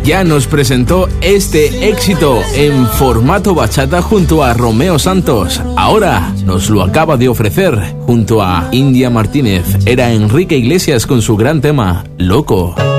ya nos presentó este éxito en formato bachata junto a Romeo Santos. Ahora nos lo acaba de ofrecer junto a India Martínez. Era Enrique Iglesias con su gran tema, Loco.